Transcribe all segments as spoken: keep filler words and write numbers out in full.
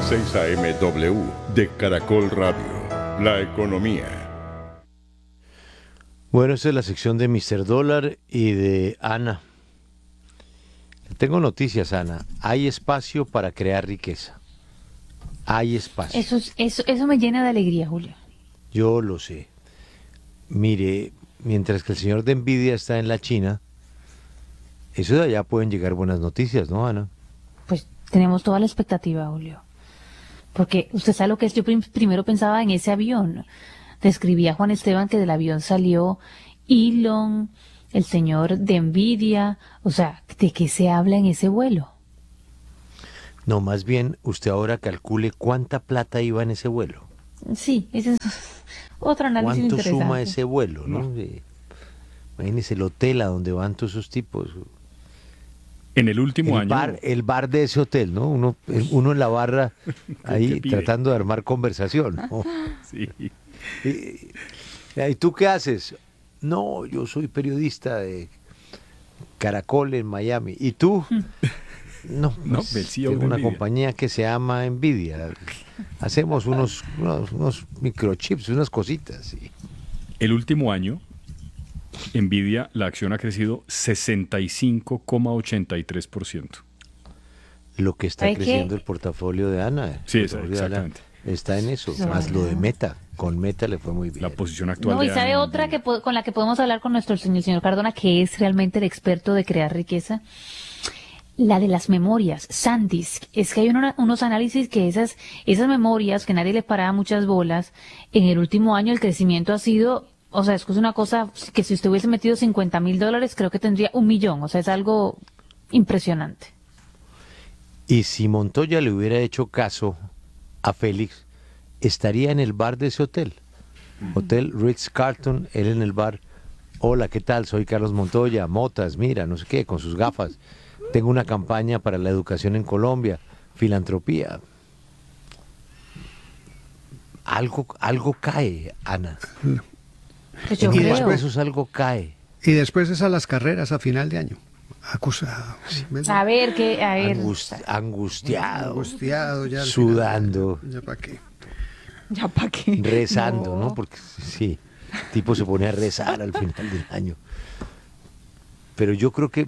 seis A M W de Caracol Radio. La economía. Bueno, esta es la sección de míster Dólar y de Ana. Tengo noticias, Ana. Hay espacio para crear riqueza. Hay espacio. Eso, es- eso, eso me llena de alegría, Julio. Yo lo sé. Mire, mientras que el señor de Nvidia está en la China, eso de allá pueden llegar buenas noticias, ¿no, Ana? Pues tenemos toda la expectativa, Julio. Porque usted sabe lo que es. Yo prim- primero pensaba en ese avión. Describía Juan Esteban que del avión salió Elon, el señor de Nvidia. O sea, ¿de qué se habla en ese vuelo? No, más bien usted ahora calcule cuánta plata iba en ese vuelo. Sí, ese es otro análisis ¿Cuánto interesante. suma ese vuelo, no? Eh, Imagínese el hotel a donde van todos esos tipos. En el último El año. bar, el bar de ese hotel, ¿no? Uno, uno en la barra ahí ¿Qué pide? tratando de armar conversación, ¿no? Sí. Y, ¿y tú qué haces? No, yo soy periodista de Caracol en Miami. ¿Y tú? No, No, pues, del C E O tengo de una Nvidia. compañía que se llama Nvidia. Hacemos unos, unos, unos microchips, unas cositas. Sí. El último año, Nvidia, la acción ha crecido sesenta y cinco coma ochenta y tres por ciento. Lo que está ¿Sabe qué? creciendo el portafolio de Ana. Sí, el esa- portafolio de Ana exactamente. Está en eso, Claro. más lo de Meta. Con Meta le fue muy bien. La posición actual No, de y sabe Ana en otra Nvidia. que po- con la que podemos hablar con nuestro señor, señor Cardona, que es realmente el experto de crear riqueza. La de las memorias, SanDisk. Es que hay una- unos análisis que esas, esas memorias que nadie le paraba muchas bolas, en el último año el crecimiento ha sido, o sea, es que es una cosa que si usted hubiese metido cincuenta mil dólares, creo que tendría un millón. O sea, es algo impresionante. Y si Montoya le hubiera hecho caso a Félix, estaría en el bar de ese hotel. Hotel Ritz-Carlton, él en el bar. Hola, ¿qué tal? Soy Carlos Montoya, Motas, mira, no sé qué, con sus gafas. Tengo una campaña para la educación en Colombia, filantropía. Algo, algo cae, Ana. Pues yo en creo. los huesos algo cae. Y después es a las carreras a final de año. Acusado. A ver, que, a ver. Angust- angustiado, Angustiado ya. al sudando. final. Ya, para qué. ¿Ya para qué? rezando, ¿no? Porque sí, el tipo se pone a rezar al final del año. Pero yo creo que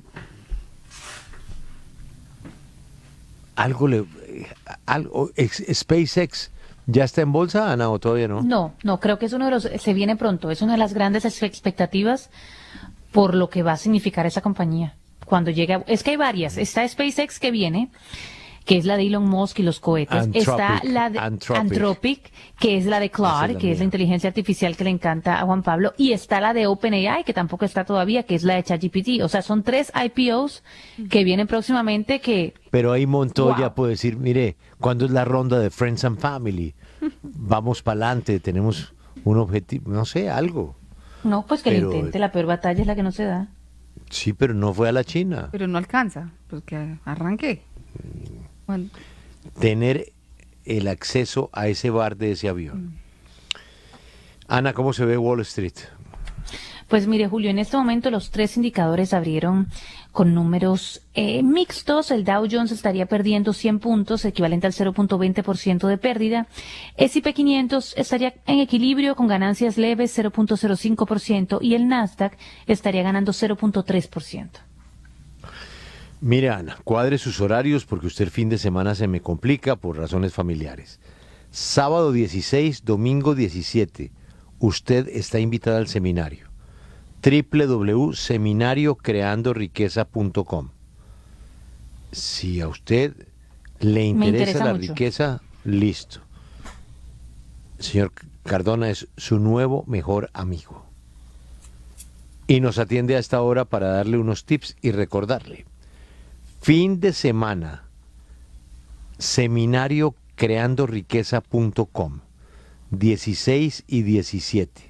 algo le... Algo, ex- SpaceX ya está en bolsa, Ana, o todavía no? No, no, creo que es uno de los, se viene pronto, es una de las grandes ex- expectativas por lo que va a significar esa compañía. Cuando llega, es que hay varias, está SpaceX que viene, que es la de Elon Musk y los cohetes, Anthropic, está la de Anthropic. Anthropic, que es la de Esa Claude, es la que es la mía. inteligencia artificial que le encanta a Juan Pablo, y está la de OpenAI, que tampoco está todavía, que es la de ChatGPT. O sea, son tres I P Os que vienen próximamente que Pero ahí Montoya Wow. puede decir, mire, ¿cuándo es la ronda de Friends and Family? Vamos para adelante, tenemos un objetivo, no sé, algo. no, pues que Pero- le intente, la peor batalla es la que no se da. Sí, pero no fue a la China. Pero no alcanza, pues que arranque. Bueno, Tener el acceso a ese bar de ese avión. Ana, ¿cómo se ve Wall Street? Pues mire, Julio, en este momento los tres indicadores abrieron con números eh, mixtos. El Dow Jones estaría perdiendo cien puntos, equivalente al cero punto veinte por ciento de pérdida. S y P quinientos estaría en equilibrio con ganancias leves, cero punto cero cinco por ciento, y el Nasdaq estaría ganando cero punto tres por ciento. Mire, Ana, cuadre sus horarios porque usted el fin de semana se me complica por razones familiares. Sábado dieciséis, domingo diecisiete, usted está invitada al seminario. doble u doble u doble u punto seminario creando riqueza punto com. Si a usted le interesa, interesa la mucho. riqueza, listo. Señor Cardona es su nuevo mejor amigo. Y nos atiende a esta hora para darle unos tips y recordarle. Fin de semana, seminario creando riqueza punto com, dieciséis y diecisiete.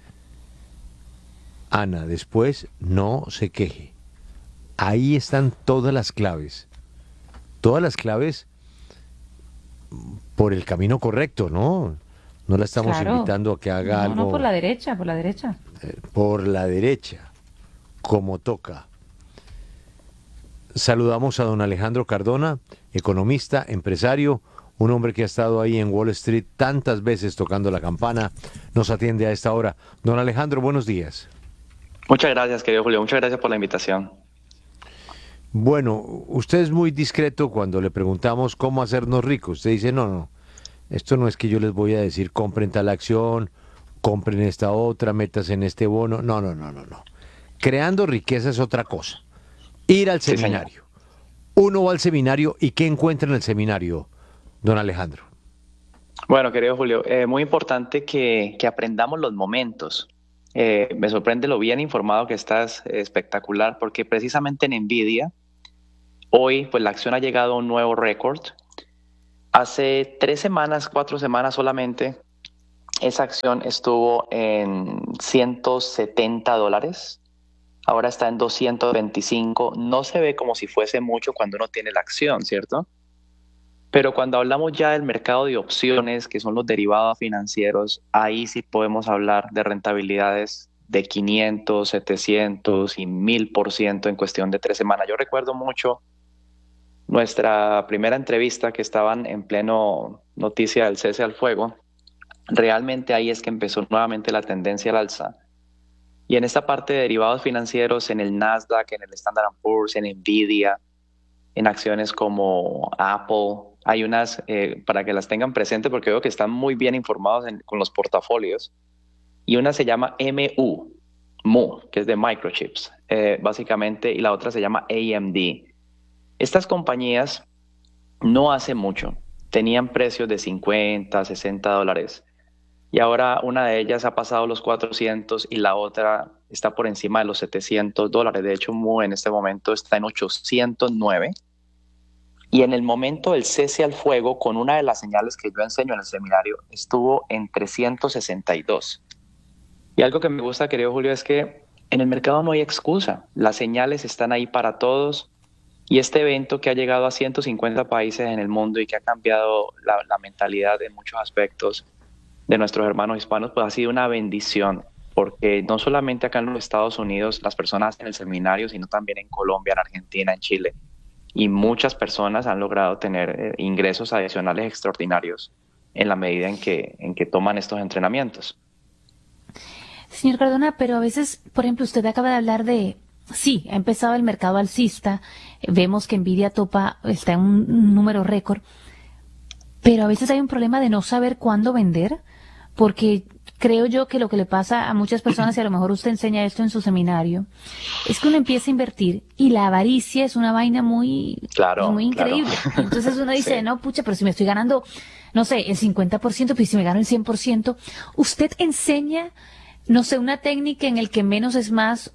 Ana, después no se queje. Ahí están todas las claves. Todas las claves por el camino correcto, ¿no? No la estamos Claro. invitando a que haga No, algo no, por la derecha, por la derecha. eh, por la derecha, como toca. Saludamos a don Alejandro Cardona, economista, empresario. un hombre que ha estado ahí en Wall Street tantas veces tocando la campana, nos atiende a esta hora. Don Alejandro, buenos días. Muchas gracias, querido Julio. Muchas gracias por la invitación. Bueno, usted es muy discreto cuando le preguntamos cómo hacernos ricos. Usted dice, no, no, esto no es que yo les voy a decir compren tal acción, compren esta otra, metas en este bono. No, no, no, no, no. Creando riqueza es otra cosa. Ir al Sí, seminario. Uno va al seminario y ¿qué encuentra en el seminario, don Alejandro? Bueno, querido Julio, eh, muy importante que, que aprendamos los momentos. Eh, me sorprende lo bien informado que estás, eh, espectacular, porque precisamente en Nvidia, hoy pues la acción ha llegado a un nuevo récord. Hace tres semanas, cuatro semanas solamente, esa acción estuvo en ciento setenta dólares. Ahora está en doscientos veinticinco. No se ve como si fuese mucho cuando uno tiene la acción, ¿cierto? Pero cuando hablamos ya del mercado de opciones, que son los derivados financieros, ahí sí podemos hablar de rentabilidades de quinientos, setecientos y mil por ciento en cuestión de tres semanas. Yo recuerdo mucho nuestra primera entrevista que estaban en pleno noticia del cese al fuego. Realmente ahí es que empezó nuevamente la tendencia al alza. Y en esta parte de derivados financieros, en el Nasdaq, en el Standard and Poor's, en Nvidia, en acciones como Apple, hay unas, eh, para que las tengan presentes, porque veo que están muy bien informados en, con los portafolios. Y una se llama M U, M U, que es de microchips, eh, básicamente, y la otra se llama A M D. Estas compañías no hace mucho tenían precios de cincuenta, sesenta dólares. Y ahora una de ellas ha pasado los cuatrocientos y la otra está por encima de los setecientos dólares. De hecho, M U en este momento está en ochocientos nueve. Y en el momento del cese al fuego, con una de las señales que yo enseño en el seminario, estuvo en trescientos sesenta y dos. Y algo que me gusta, querido Julio, es que en el mercado no hay excusa. Las señales están ahí para todos. Y este evento que ha llegado a ciento cincuenta países en el mundo y que ha cambiado la, la mentalidad en muchos aspectos de nuestros hermanos hispanos, pues ha sido una bendición, porque no solamente acá en los Estados Unidos las personas hacen el seminario, sino también en Colombia, en Argentina, en Chile. Y muchas personas han logrado tener eh, ingresos adicionales extraordinarios en la medida en que, en que toman estos entrenamientos. Señor Cardona, pero a veces, por ejemplo, usted acaba de hablar de, sí, ha empezado el mercado alcista, vemos que Nvidia topa, está en un número récord, pero a veces hay un problema de no saber cuándo vender, porque creo yo que lo que le pasa a muchas personas, y a lo mejor usted enseña esto en su seminario, es que uno empieza a invertir y la avaricia es una vaina muy, claro, muy increíble. Claro. Entonces uno dice, sí. no, pucha, pero si me estoy ganando, no sé, el cincuenta por ciento, pues si me gano el cien por ciento, ¿usted enseña, no sé, una técnica en el que menos es más,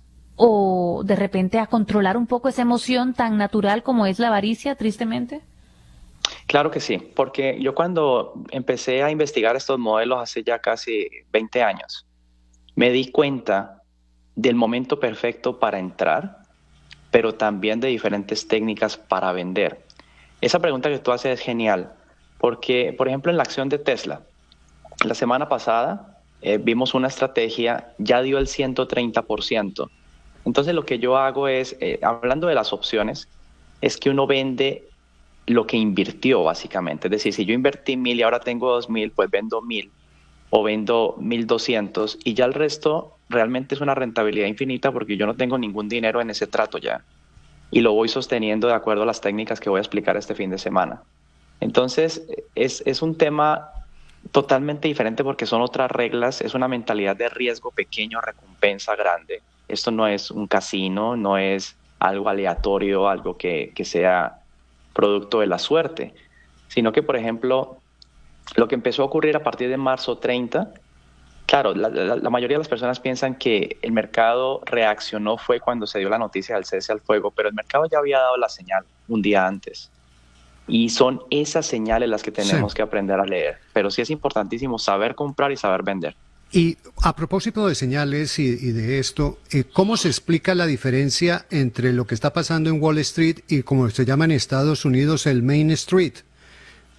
o de repente a controlar un poco esa emoción tan natural como es la avaricia, tristemente? Claro que sí, porque yo cuando empecé a investigar estos modelos hace ya casi veinte años, me di cuenta del momento perfecto para entrar, pero también de diferentes técnicas para vender. Esa pregunta que tú haces es genial, porque, por ejemplo, en la acción de Tesla, la semana pasada eh, vimos una estrategia, ya dio el ciento treinta por ciento. Entonces lo que yo hago es, eh, hablando de las opciones, es que uno vende lo que invirtió básicamente. Es decir, si yo invertí mil y ahora tengo dos mil, pues vendo mil o vendo mil doscientos y ya el resto realmente es una rentabilidad infinita porque yo no tengo ningún dinero en ese trato ya y lo voy sosteniendo de acuerdo a las técnicas que voy a explicar este fin de semana. Entonces es, es un tema totalmente diferente porque son otras reglas, es una mentalidad de riesgo pequeño, recompensa grande. Esto no es un casino, no es algo aleatorio, algo que, que sea producto de la suerte, sino que, por ejemplo, lo que empezó a ocurrir a partir de marzo treinta, claro, la, la, la mayoría de las personas piensan que el mercado reaccionó fue cuando se dio la noticia del cese al fuego, pero el mercado ya había dado la señal un día antes. Y son esas señales las que tenemos sí. que aprender a leer. Pero sí es importantísimo saber comprar y saber vender. Y a propósito de señales y, y de esto, eh, ¿cómo se explica la diferencia entre lo que está pasando en Wall Street y como se llama en Estados Unidos el Main Street?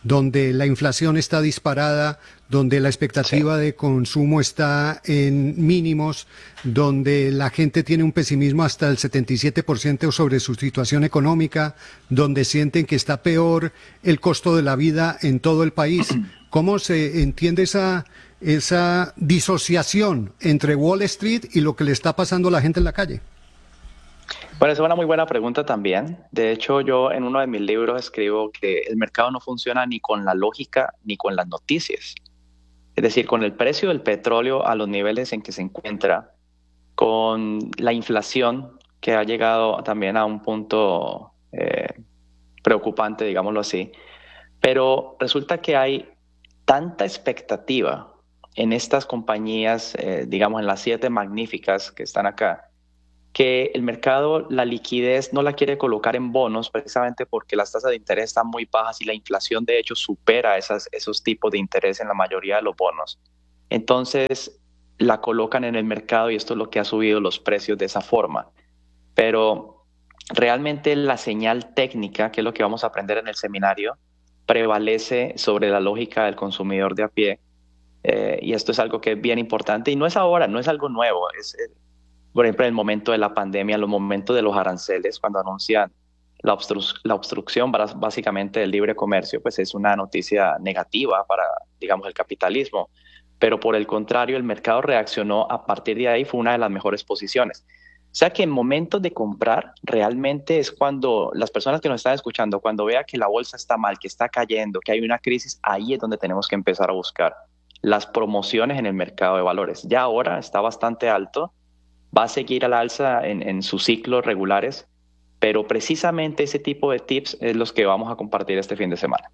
donde la inflación está disparada, donde la expectativa sí. de consumo está en mínimos, donde la gente tiene un pesimismo hasta el setenta y siete por ciento sobre su situación económica, donde sienten que está peor el costo de la vida en todo el país. ¿Cómo se entiende esa, esa disociación entre Wall Street y lo que le está pasando a la gente en la calle? Bueno, esa es una muy buena pregunta también. De hecho, yo en uno de mis libros escribo que el mercado no funciona ni con la lógica ni con las noticias. Es decir, con el precio del petróleo a los niveles en que se encuentra, con la inflación que ha llegado también a un punto eh, preocupante, digámoslo así. Pero resulta que hay tanta expectativa en estas compañías, eh, digamos en las siete magníficas que están acá, que el mercado la liquidez no la quiere colocar en bonos precisamente porque las tasas de interés están muy bajas y la inflación de hecho supera esas, esos tipos de interés en la mayoría de los bonos. Entonces la colocan en el mercado y esto es lo que ha subido los precios de esa forma. Pero realmente la señal técnica, que es lo que vamos a aprender en el seminario, prevalece sobre la lógica del consumidor de a pie. Eh, y esto es algo que es bien importante y no es ahora, no es algo nuevo. Es, por ejemplo, en el momento de la pandemia, en los momentos de los aranceles, cuando anuncian la, obstru- la obstrucción básicamente del libre comercio, pues es una noticia negativa para, digamos, el capitalismo. Pero por el contrario, el mercado reaccionó a partir de ahí, fue una de las mejores posiciones. O sea que en momentos de comprar, realmente es cuando las personas que nos están escuchando, cuando vea que la bolsa está mal, que está cayendo, que hay una crisis, ahí es donde tenemos que empezar a buscar las promociones en el mercado de valores. Ya ahora está bastante alto, va a seguir al alza en, en sus ciclos regulares, pero precisamente ese tipo de tips es los que vamos a compartir este fin de semana.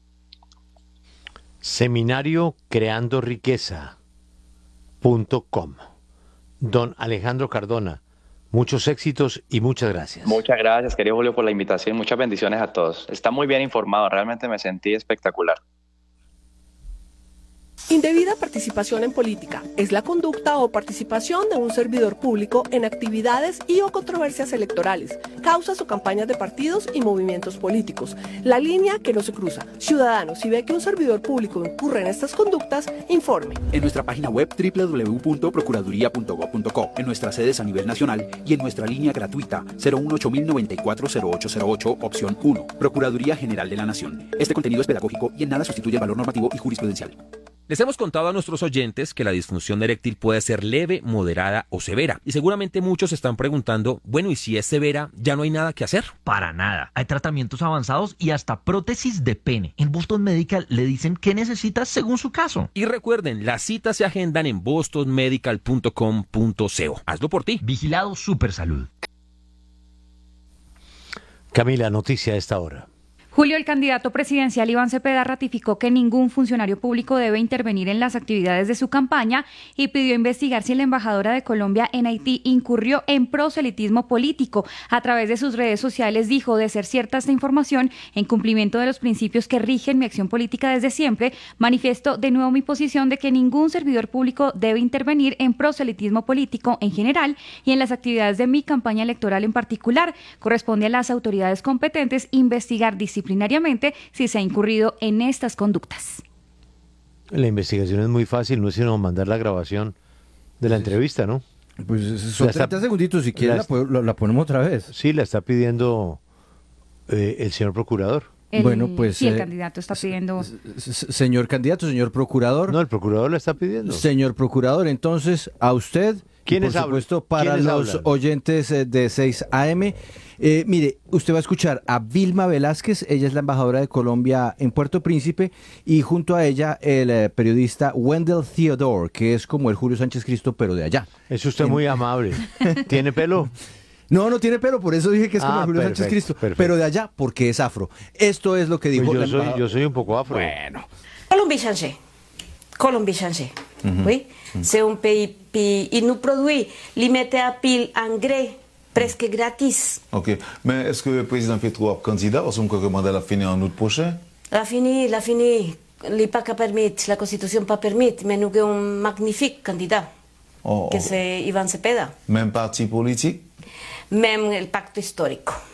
Seminario creando riqueza punto com. Don Alejandro Cardona, muchos éxitos y muchas gracias. Muchas gracias, querido Julio, por la invitación. Muchas bendiciones a todos. Está muy bien informado, realmente me sentí espectacular. Indebida participación en política es la conducta o participación de un servidor público en actividades y o controversias electorales, causas o campañas de partidos y movimientos políticos. La línea que no se cruza. Ciudadano, si ve que un servidor público incurre en estas conductas, informe. En nuestra página web doble u doble u doble u punto procuraduría punto gob punto co, en nuestras sedes a nivel nacional y en nuestra línea gratuita cero uno ocho mil noventa y cuatro cero ocho cero ocho, opción uno. Procuraduría General de la Nación. Este contenido es pedagógico y en nada sustituye el valor normativo y jurisprudencial. Les hemos contado a nuestros oyentes que la disfunción eréctil puede ser leve, moderada o severa. Y seguramente muchos se están preguntando, bueno, ¿y si es severa, ya no hay nada que hacer? Para nada. Hay tratamientos avanzados y hasta prótesis de pene. En Boston Medical le dicen qué necesitas según su caso. Y recuerden, las citas se agendan en boston medical punto com punto co. Hazlo por ti. Vigilado Supersalud. Camila, noticia a esta hora. Julio, el candidato presidencial Iván Cepeda ratificó que ningún funcionario público debe intervenir en las actividades de su campaña y pidió investigar si la embajadora de Colombia en Haití incurrió en proselitismo político. A través de sus redes sociales dijo, de ser cierta esta información, en cumplimiento de los principios que rigen mi acción política desde siempre, manifiesto de nuevo mi posición de que ningún servidor público debe intervenir en proselitismo político en general y en las actividades de mi campaña electoral en particular. Corresponde a las autoridades competentes investigar disciplinariamente si se ha incurrido en estas conductas. La investigación es muy fácil, no es sino mandar la grabación de la entrevista, ¿no? Pues son treinta está, segunditos, si quieres la, la, la ponemos otra vez. Sí, la está pidiendo eh, el señor procurador. El, bueno, pues... Sí, el eh, candidato está pidiendo... Señor candidato, señor procurador... No, el procurador la está pidiendo. Señor procurador, entonces, a usted... ¿Quiénes por supuesto, para los hablan? oyentes de seis A M. Eh, mire, usted va a escuchar a Vilma Velázquez, ella es la embajadora de Colombia en Puerto Príncipe, y junto a ella el eh, periodista Wendell Theodore, que es como el Julio Sánchez Cristo, pero de allá. Es usted en... muy amable. ¿Tiene pelo? No, no tiene pelo, por eso dije que es como ah, el Julio perfecto, Sánchez Cristo, perfecto. Pero de allá porque es afro. Esto es lo que dijo pues yo la soy, embajadora. Yo soy un poco afro. Bueno. Colombie changé. Colombie changé. Mm-hmm. Oui. Mm-hmm. C'est un pays, pays, il nous produit, il mettait à pile engrais presque gratis. Ok, mais est-ce que le président Petro est candidat ou son mandat l'a fini en août prochain? La fini, la fini. Il pas permis, la Constitution pas permis, mais nous avons un magnifique candidat, oh, que oh. c'est Iván Cepeda. Même parti politique? Même le pacte histórico.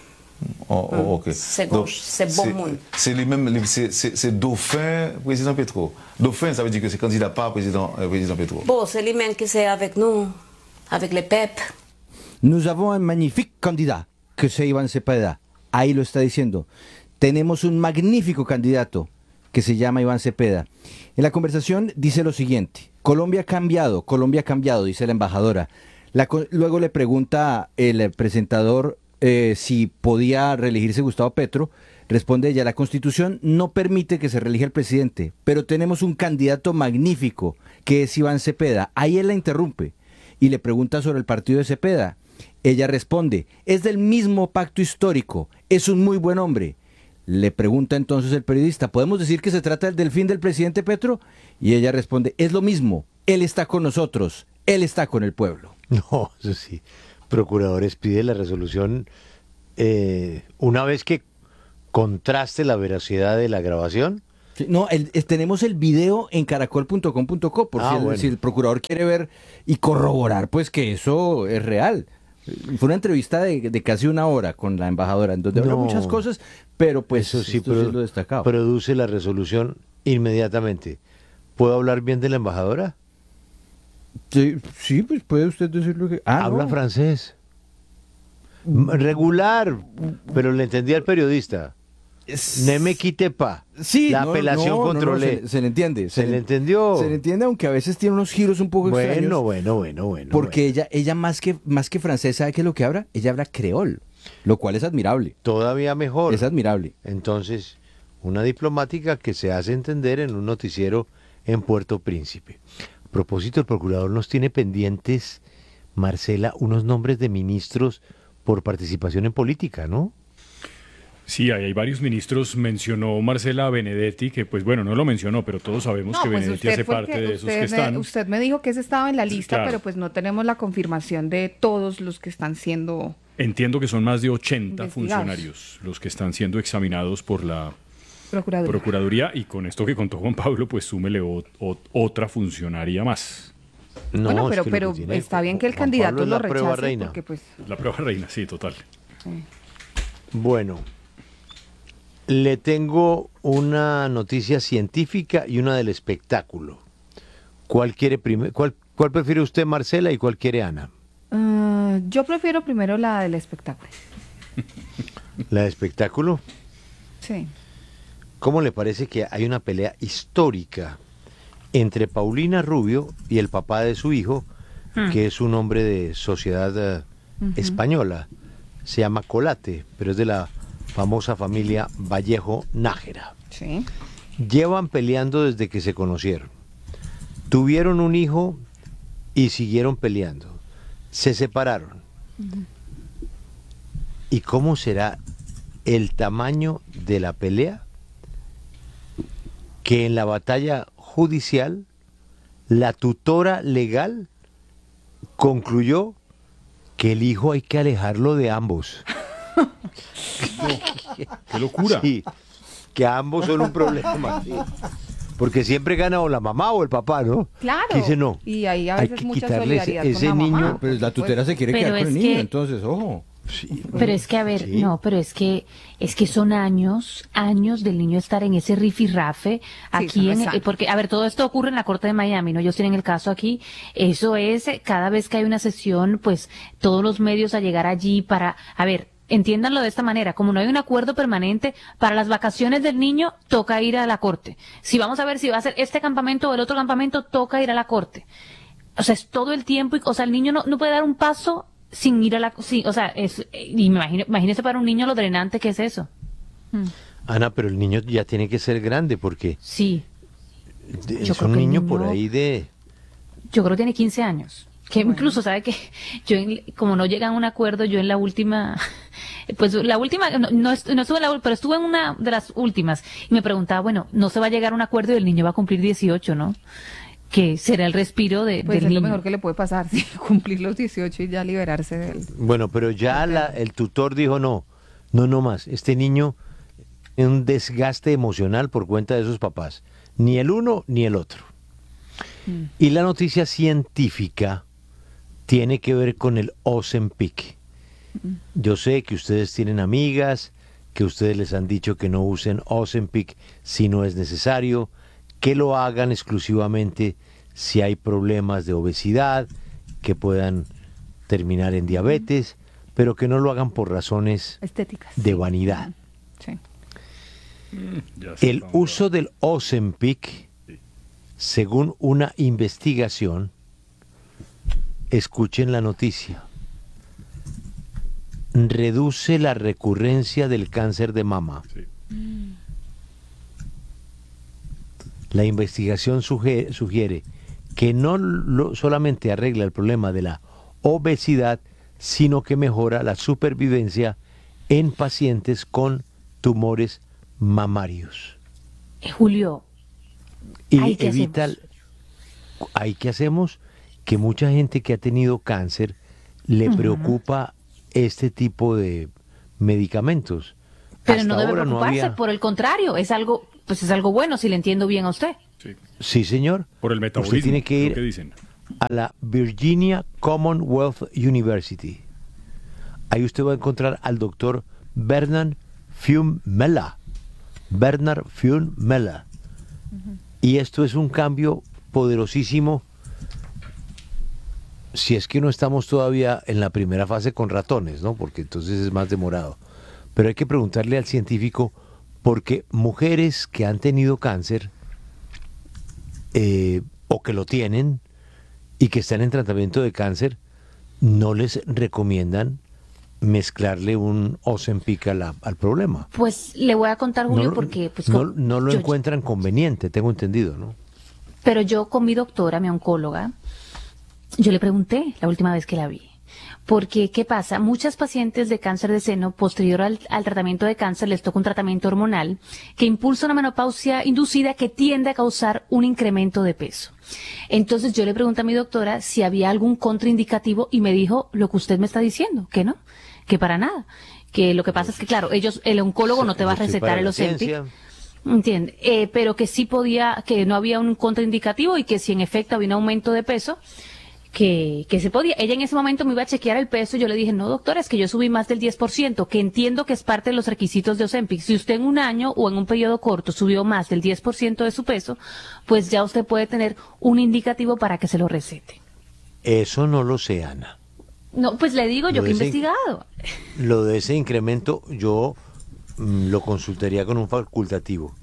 Oh, oh, ok. C'est Donc, gauche, c'est bon monde. C'est les mêmes, les- c'est- c'est c'est Dauphin, président Petro. Dauphin, ça veut dire que c'est candidat par président, euh, président Petro. Bon, c'est lui-même qui c'est avec nous, avec le P E P. Nous avons un magnifique candidat, que es Iván Cepeda. Ahí lo está diciendo. Tenemos un magnífico candidato, que se llama Iván Cepeda. En la conversación dice lo siguiente: Colombia ha cambiado, Colombia ha cambiado, dice la embajadora. La co- luego le pregunta el presentador eh, si podía reelegirse Gustavo Petro. Responde ella: la Constitución no permite que se reelija el presidente, pero tenemos un candidato magnífico, que es Iván Cepeda. Ahí él la interrumpe y le pregunta sobre el partido de Cepeda. Ella responde: es del mismo pacto histórico, es un muy buen hombre. Le pregunta entonces el periodista: ¿podemos decir que se trata del delfín del presidente Petro? Y ella responde: es lo mismo, él está con nosotros, él está con el pueblo. No, eso sí. Procuradores pide la resolución eh, una vez que contraste la veracidad de la grabación. Sí, no, el- el- tenemos el video en caracol punto com punto co por Ah, si, el, bueno. si el procurador quiere ver y corroborar pues que eso es real. Fue una entrevista de, de casi una hora con la embajadora, en donde habló No. muchas cosas, pero pues Eso sí, esto pero- es lo destacado. produce la resolución inmediatamente. ¿Puedo hablar bien de la embajadora? Sí, sí, pues puede usted decir lo que... Ah, Habla no. francés. M- Regular, pero le entendí al periodista. Ne me quite pa. Sí, la no, apelación no, no, no, controlé. se, se le entiende. Se le entendió. Se le entiende, aunque a veces tiene unos giros un poco Bueno, extraños. bueno, bueno, bueno. Porque ella, ella más que más que francés, ¿sabe qué es lo que habla? Ella habla creol, lo cual es admirable. Todavía mejor. Es admirable. Entonces, una diplomática que se hace entender en un noticiero en Puerto Príncipe. A propósito, el procurador nos tiene pendientes, Marcela, unos nombres de ministros por participación en política, ¿no? Sí, ahí hay varios ministros. Mencionó Marcela Benedetti, que pues bueno, no lo mencionó, pero todos sabemos No, que pues Benedetti usted hace fue el parte que- de esos usted que me- están. Usted me dijo que ese estaba en la lista, Claro. pero pues no tenemos la confirmación de todos los que están siendo... Entiendo que son más de ochenta Investigados. funcionarios los que están siendo examinados por la Procuraduría. Procuraduría, y con esto que contó Juan Pablo, pues súmele o- o- otra funcionaria más. No, bueno, es pero, que lo pero que tiene está bien que el Juan candidato Pablo es lo la prueba rechace reina. porque pues... La prueba reina, sí, total. Bueno, le tengo una noticia científica y una del espectáculo. ¿Cuál quiere primer- cuál, cuál prefiere usted, Marcela, y cuál quiere Ana? Ah, yo prefiero primero la del espectáculo. ¿La de espectáculo? Sí. ¿Cómo le parece que hay una pelea histórica entre Paulina Rubio y el papá de su hijo, Hmm. que es un hombre de sociedad eh, Ujú. española? Se llama Colate, pero es de la famosa familia Vallejo Nájera. Sí. Llevan peleando desde que se conocieron. Tuvieron un hijo y siguieron peleando. Se separaron. ¿Y cómo será el tamaño de la pelea? Que en la batalla judicial, la tutora legal concluyó que el hijo hay que alejarlo de ambos. ¡Qué locura! Sí, que ambos son un problema. sí. Porque siempre gana o la mamá o el papá, ¿no? Claro. Que dice no. Y ahí a hay veces que mucha quitarle ese- solidaridad con ese la mamá. niño. Pero la tutela se quiere Pero quedar con el es niño, que- entonces, ojo. Pero es que, a ver, Sí. no, pero es que es que son años, años del niño estar en ese rifirrafe aquí, eso no en, es eh, porque, a ver, todo esto ocurre en la Corte de Miami, ¿no? Ellos tienen el caso aquí. Eso es, eh, cada vez que hay una sesión, pues, todos los medios a llegar allí para, a ver, entiéndanlo de esta manera, como no hay un acuerdo permanente, para las vacaciones del niño toca ir a la Corte. Si vamos a ver si va a ser este campamento o el otro campamento, toca ir a la Corte. O sea, es todo el tiempo, y, o sea, el niño no, no puede dar un paso sin ir a la, sí, o sea, es, y me imagino, imagínese para un niño lo drenante que es eso. Ana, pero el niño ya tiene que ser grande porque Sí, de- Yo es creo un que el niño por niño- ahí de... yo creo que tiene quince años. Que incluso, ¿sabe que yo, en- como no llegan a un acuerdo, yo en la última, pues la última, no, no, est- no estuve en la, ul- pero estuve en una de las últimas, y me preguntaba, bueno, no se va a llegar a un acuerdo y el niño va a cumplir dieciocho, ¿no? Que será el respiro de, Pues del es lo niño. mejor que le puede pasar, sí, cumplir los dieciocho y ya liberarse de él. Bueno, pero ya la- el tutor dijo no, no, no más. Este niño es un desgaste emocional por cuenta de sus papás. Ni el uno ni el otro. Y la noticia científica tiene que ver con el Ozempic. Yo sé que ustedes tienen amigas, que ustedes les han dicho que no usen Ozempic si no es necesario, que lo hagan exclusivamente si hay problemas de obesidad, que puedan terminar en diabetes, pero que no lo hagan por razones estéticas, de vanidad. Sí. El uso del Ozempic, según una investigación, escuchen la noticia, reduce la recurrencia del cáncer de mama. Sí. La investigación sugiere, sugiere que no lo, solamente arregla el problema de la obesidad, sino que mejora la supervivencia en pacientes con tumores mamarios. Eh, Julio, Y ¿ay, qué evita, hacemos? hay que hacemos que mucha gente que ha tenido cáncer le Ujú. preocupa este tipo de medicamentos. Pero Hasta no debe ahora preocuparse, había- por el contrario, es algo, pues es algo bueno si le entiendo bien a usted. Sí. Sí, señor. Por el metabolismo. Usted tiene que es lo ir que dicen. a la Virginia Commonwealth University. Ahí usted va a encontrar al doctor Bernard Fiumella. Bernard Fiumella. Y esto es un cambio poderosísimo si es que no estamos todavía en la primera fase con ratones, ¿no? Porque entonces es más demorado. Pero hay que preguntarle al científico, porque mujeres que han tenido cáncer eh, o que lo tienen y que están en tratamiento de cáncer, no les recomiendan mezclarle un Ozempic a la- al problema. Pues le voy a contar, Julio, no, porque pues no, con- no lo yo- encuentran conveniente, tengo entendido, ¿no? Pero yo con mi doctora, mi oncóloga, yo le pregunté la última vez que la vi. Porque, ¿qué pasa? Muchas pacientes de cáncer de seno, posterior al, al tratamiento de cáncer, les toca un tratamiento hormonal que impulsa una menopausia inducida que tiende a causar un incremento de peso. Entonces yo le pregunté a mi doctora si había algún contraindicativo y me dijo lo que usted me está diciendo, que no, que para nada. Que lo que pasa es que, claro, ellos, el oncólogo no te va a Yo estoy recetar para el la Ozempic. ciencia. Entiende, eh, pero que sí podía, que no había un contraindicativo y que si en efecto había un aumento de peso, que, que se podía. Ella en ese momento me iba a chequear el peso y yo le dije, no doctora, es que yo subí más del diez por ciento, que entiendo que es parte de los requisitos de Ozempic. Si usted en un año o en un periodo corto subió más del diez por ciento de su peso, pues ya usted puede tener un indicativo para que se lo recete. Eso no lo sé, Ana. No, pues le digo yo Lo que he de ese- investigado. Lo de ese incremento yo mm, lo consultaría con un facultativo.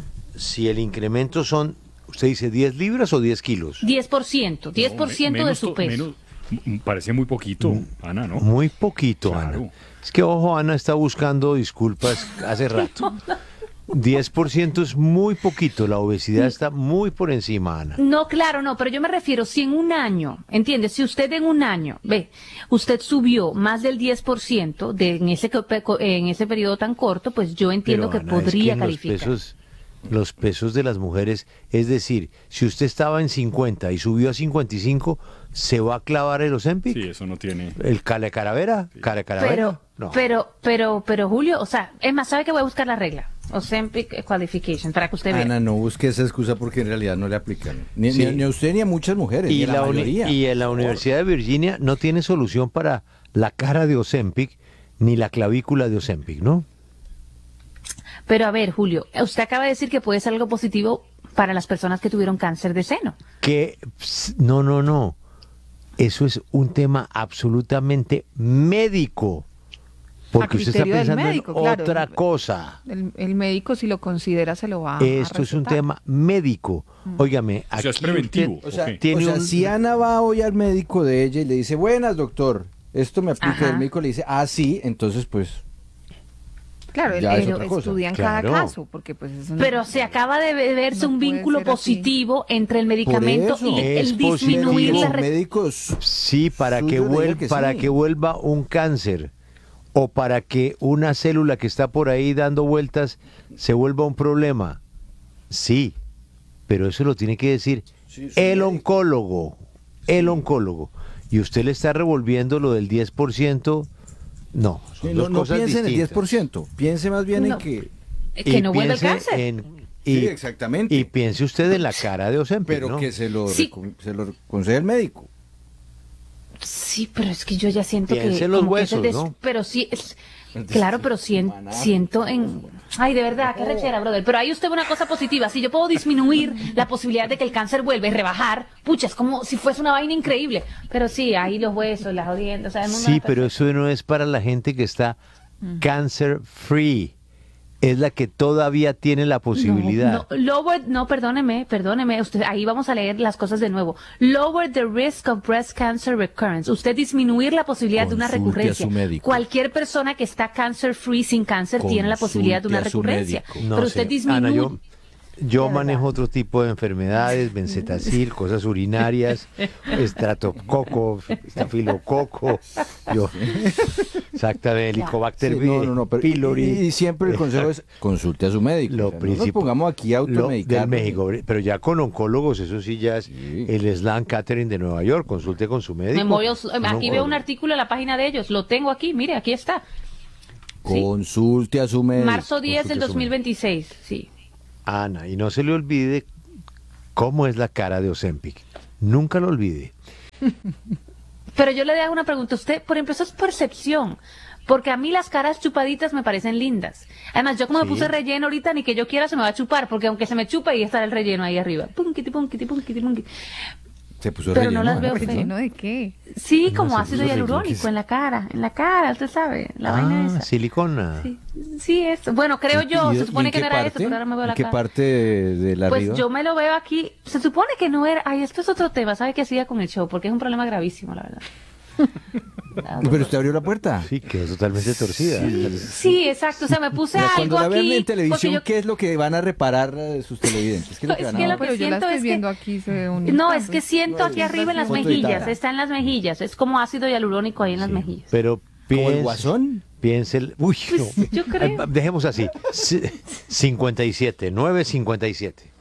Si el incremento son, usted dice diez libras o diez kilos. diez por ciento, diez por ciento de Menos su to- peso. menos- m- parece muy poquito, Ana, ¿no? Muy poquito, Claro. Ana. Es que, ojo, Ana está buscando disculpas hace rato. diez por ciento es muy poquito, la obesidad está muy por encima, Ana. No, claro, no, pero yo me refiero, si en un año, ¿entiendes? Si usted en un año, ve, usted subió más del diez por ciento de, en, ese, co- co- en ese periodo tan corto, pues yo entiendo Pero, que Ana, es podría en calificar. Los pesos, los pesos de las mujeres, es decir, si usted estaba en cincuenta y subió a cincuenta y cinco, ¿se va a clavar el Ozempic? Sí, eso no tiene. ¿El Cale Caravera? ¿Cale Caravera? Pero, No. pero, pero, pero Julio, o sea, es más, ¿sabe que voy a buscar la regla? Ozempic Qualification, para que usted vea. Ana, no busque esa excusa porque en realidad no le aplican. Ni, Sí. ni- ni a usted ni a muchas mujeres, ni Y a la, la, uni- mayoría. y en la Universidad de Virginia no tiene solución para la cara de Ozempic ni la clavícula de Ozempic, ¿no? Pero a ver, Julio, usted acaba de decir que puede ser algo positivo para las personas que tuvieron cáncer de seno. Que ps, no, no, no. Eso es un tema absolutamente médico. Porque A usted está criterio del pensando médico, en claro. otra cosa. El, el médico, si lo considera, se lo va a Esto es un recetar. tema médico. Óigame, O sea, es aquí preventivo. usted O sea, tiene o sea, un- si Ana va hoy al médico de ella y le dice, buenas, doctor, esto me aplica, Ajá. el médico le dice, ah, sí, entonces pues... Claro, Ya es el, otra cosa. estudian Claro. cada caso, porque pues eso no- Pero se acaba de verse No un puede vínculo ser así. positivo entre el medicamento eso. y Es el disminuir positivo. la Los re- médicos... Sí, para que, Suyo le vuel- diga que para sí. que vuelva un cáncer o para que una célula que está por ahí dando vueltas se vuelva un problema. Sí, pero eso lo tiene que decir Sí, sí, el médico. oncólogo, el oncólogo. Y usted le está revolviendo lo del diez por ciento. No, son Sí, dos no no cosas piense en el diez distintas. por ciento, piense más bien No. en que... que Y no vuelva el piense cáncer. en- Sí, y, exactamente. y piense usted en la cara de Ozempic, pero ¿no? que se lo, Sí. reco- se lo concede el médico. Sí, pero es que yo ya siento Piensa que... en los como que ese huesos, des- ¿no? Pero sí, es- claro, pero sien- siento en... Ay, de verdad, qué rechera, brother. Pero ahí usted ve una cosa positiva. Si yo puedo disminuir la posibilidad de que el cáncer vuelva y rebajar, pucha, es como si fuese una vaina increíble. Pero sí, ahí los huesos, las jodiendas, o sea, el mundo Sí, no pero eso no es para la gente que está cancer free. Es la que todavía tiene la posibilidad. No, lower, no, perdóneme, perdóneme, usted, ahí vamos a leer las cosas de nuevo. Lower the risk of breast cancer recurrence. Usted disminuir la posibilidad de una Consulte a recurrencia. su médico. Cualquier persona que está cancer free sin cáncer tiene la posibilidad de una Consulte a su recurrencia. médico. No Pero sé, usted disminuye. Ana, yo, yo manejo otro tipo de enfermedades, bencetacil, cosas urinarias, estratococo, estafilococo, yo, exactamente, helicobacter Sí, no, no, no, pero- pylori. y, y siempre el consejo es consulte a su médico. Lo O sea, no nos principal- pongamos aquí a Lo automedicar. del México, pero ya con oncólogos, eso sí ya es el Slam Catering de Nueva York, consulte con su médico. Memorial- Un aquí veo un oncólogo. artículo en la página de ellos, lo tengo aquí, mire, aquí está. Consulte a su médico. Marzo diez del consulte a su dos mil veintiséis, sí. Ana, y no se le olvide cómo es la cara de Ozempic. Nunca lo olvide. Pero yo le hago una pregunta a usted, por ejemplo, eso es percepción, porque a mí las caras chupaditas me parecen lindas. Además, yo como me Sí. puse relleno ahorita, ni que yo quiera se me va a chupar, porque aunque se me chupa, ahí está el relleno ahí arriba. Punquiti, punquiti, punquiti, punquiti. Se puso Pero no relleno, las ¿no? veo Relleno. feas. ¿Relleno de qué? Sí, No, como se ácido puso relleno, ¿qué hialurónico es? en la cara, en la cara, usted sabe, la vaina Ah, esa. silicona. Sí, sí, eso. Bueno, creo yo, ¿Y- se y supone en que qué no era eso, parte? pero ahora me veo ¿En la qué cara. parte de, de la Pues arriba? yo me lo veo aquí, se supone que no era, ay, esto es otro tema, ¿sabe qué hacía con el show? Porque es un problema gravísimo, la verdad. Pero usted abrió la puerta. Sí, quedó totalmente torcida. Sí, exacto, o sea, me puse Mira, algo cuando la vean aquí, en televisión, porque yo- ¿qué es lo que van a reparar eh, sus televidentes? ¿Qué es lo que Es van que a lo ver? que Pero yo la siento estoy es que- viendo aquí, se ve un No, instante. es que siento aquí arriba en las foto mejillas, editada. está en las mejillas, es como ácido hialurónico ahí en las mejillas. Pero ¿Como el piense, Guasón? piense el- uy, Pues, no. yo creo. Dejemos así. C- cincuenta y siete, nueve cincuenta y siete.